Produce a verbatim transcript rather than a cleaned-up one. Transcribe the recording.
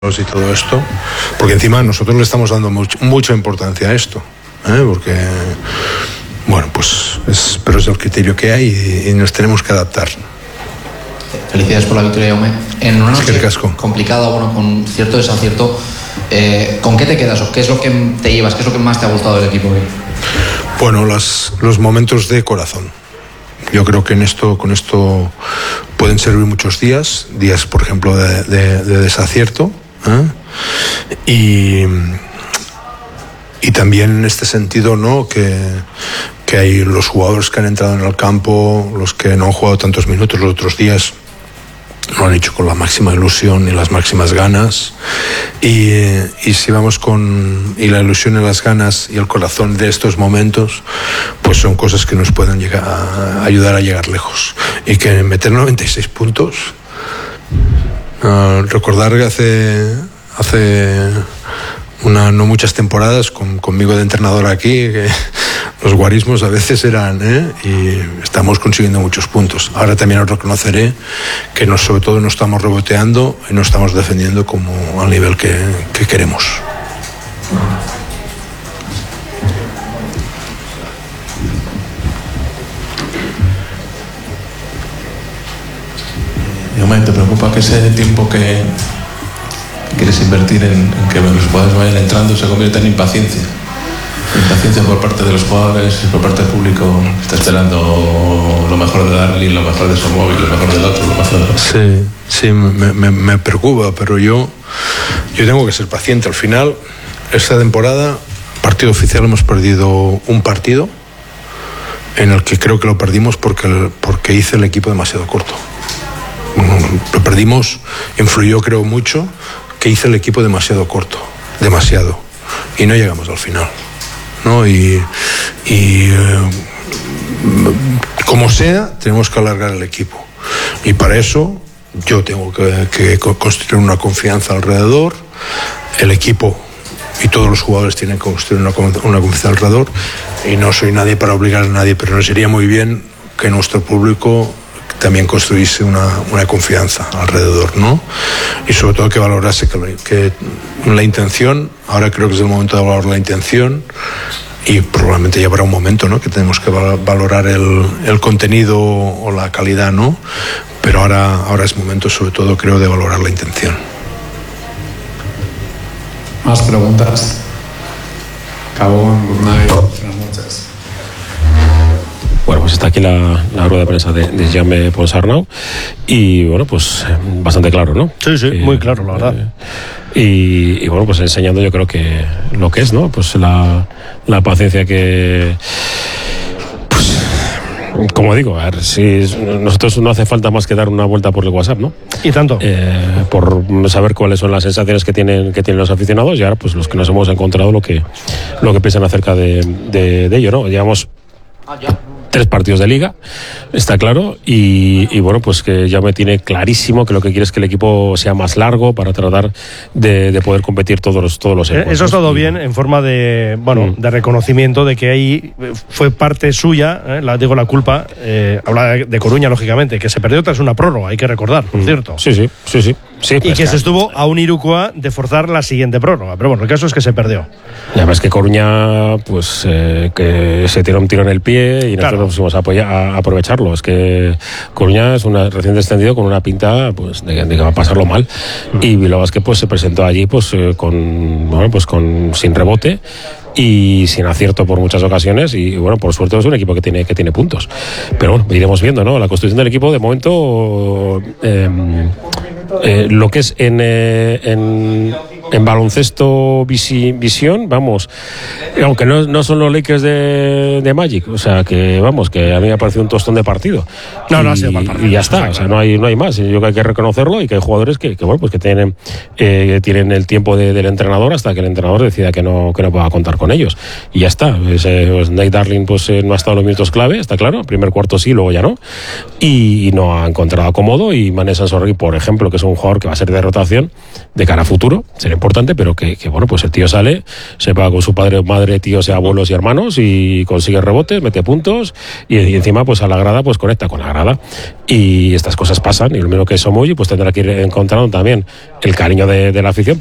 y todo esto, porque encima nosotros le estamos dando much, mucha importancia a esto, ¿eh? Porque, bueno, pues, es, pero es el criterio que hay y, y nos tenemos que adaptar. Felicidades por la victoria, Jaume. En una noche casco. complicada, bueno, con cierto desacierto, eh, ¿con qué te quedas o qué es lo que te llevas? ¿Qué es lo que más te ha gustado del equipo hoy? Bueno, las, los momentos de corazón. Yo creo que en esto, con esto pueden servir muchos días, días, por ejemplo, de, de, de desacierto, ¿eh? y, y también en este sentido, ¿no? que, que hay los jugadores que han entrado en el campo, los que no han jugado tantos minutos los otros días, lo han hecho con la máxima ilusión y las máximas ganas, y, y si vamos con y la ilusión y las ganas y el corazón de estos momentos, pues son cosas que nos pueden llegar a ayudar a llegar lejos. Y que meter noventa y seis puntos, uh, recordar que hace hace una, no muchas temporadas con, conmigo de entrenador aquí, que los guarismos a veces eran, ¿eh? Y estamos consiguiendo muchos puntos. Ahora también os reconoceré que no, sobre todo no estamos reboteando y no estamos defendiendo como al nivel que, que queremos. ¿Te preocupa que ese tiempo que quieres invertir en, en que los jugadores vayan entrando se convierta en impaciencia? Impaciencia por parte de los jugadores, por parte del público, está esperando lo mejor de Darley, lo mejor de Somóvil, lo mejor del otro, lo mejor del otro. Sí, sí, me, me, me preocupa, pero yo, yo tengo que ser paciente. Al final, esta temporada, partido oficial, hemos perdido un partido en el que creo que lo perdimos porque, porque hice el equipo demasiado corto. Lo perdimos, influyó creo mucho que hice el equipo demasiado corto, demasiado, y no llegamos al final, ¿no? Y, y eh, como sea, tenemos que alargar el equipo, y para eso yo tengo que, que construir una confianza alrededor, el equipo y todos los jugadores tienen que construir una, una confianza alrededor, y no soy nadie para obligar a nadie, pero nos sería muy bien que nuestro público también construirse una, una confianza alrededor, ¿no? Y sobre todo que valorase que, que la intención, ahora creo que es el momento de valorar la intención, y probablemente ya habrá un momento, ¿no? Que tenemos que valorar el, el contenido o la calidad, ¿no? Pero ahora, ahora es momento, sobre todo, creo, de valorar la intención. Más preguntas. Acabó. Good night. Buenas noches. Bueno, pues está aquí la, la rueda de prensa de, de Jaume Ponsarnau y bueno, pues bastante claro, ¿no? Sí, sí, eh, muy claro, la verdad. Eh, y, y bueno, pues enseñando yo creo que lo que es, ¿no? Pues la, la paciencia que... Pues, como digo, a ver, si nosotros no hace falta más que dar una vuelta por el WhatsApp, ¿no? Y tanto. Eh, por saber cuáles son las sensaciones que tienen que tienen los aficionados y ahora pues los que nos hemos encontrado lo que, lo que piensan acerca de, de, de ello, ¿no? Llevamos... tres partidos de liga, está claro, y, y bueno, pues que ya me tiene clarísimo que lo que quiere es que el equipo sea más largo para tratar de, de poder competir todos los todos los encuentros. Eso es todo bien en forma de bueno mm. de reconocimiento de que ahí fue parte suya, eh, la digo la culpa, eh, habla de, de Coruña lógicamente, que se perdió tras una prórroga, hay que recordar, por mm. cierto. Sí, sí, sí, sí. sí y pues que claro. se estuvo a un Irukoa de forzar la siguiente prórroga, pero bueno, el caso es que se perdió. Y además que Coruña, pues eh, que se tiró un tiro en el pie y nosotros claro. nos pusimos a, apoyar, a aprovecharlo. Es que Coruña es una recién descendido con una pinta pues de, de que va a pasarlo mal. Mm. Y Bilbao Basket pues se presentó allí pues eh, con bueno pues con sin rebote y sin acierto por muchas ocasiones y bueno, por suerte es un equipo que tiene que tiene puntos. Pero bueno, iremos viendo, ¿no? La construcción del equipo de momento eh, eh, lo que es en eh, en en baloncesto visi, visión, vamos, aunque no, no son los Lakers de, de Magic, o sea que vamos, que a mí me ha parecido un tostón de partido. No, y, no ha sido mal partido. Y ya está, o sea, no hay, no hay más. Yo creo que hay que reconocerlo y que hay jugadores que, que bueno, pues que tienen, eh, tienen el tiempo de, del entrenador hasta que el entrenador decida que no, que no pueda contar con ellos. Y ya está. Pues, eh, pues Nate Darling pues eh, no ha estado en los minutos clave, está claro. El primer cuarto sí, luego ya no. Y, y no ha encontrado acomodo. Y Mané Sansorri, por ejemplo, que es un jugador que va a ser de rotación de cara a futuro, sería importante, pero que, que bueno, pues el tío sale, se va con su padre, madre, tíos, abuelos y hermanos y consigue rebotes, mete puntos y, y encima pues a la grada pues conecta con la grada. Y estas cosas pasan y lo mismo que Somogy pues tendrá que ir encontrando también el cariño de, de la afición.